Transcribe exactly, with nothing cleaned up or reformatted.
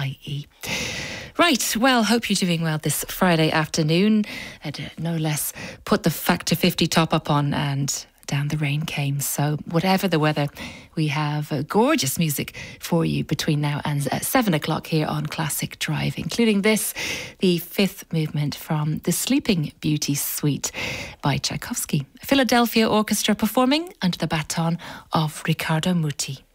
I E. Right, well, hope you're doing well this Friday afternoon. I'd uh, no less put the Factor fifty top up on and down the rain came. So whatever the weather, we have uh, gorgeous music for you between now and uh, seven o'clock here on Classic Drive, including this, the fifth movement from the Sleeping Beauty Suite by Tchaikovsky. Philadelphia Orchestra performing under the baton of Riccardo Muti.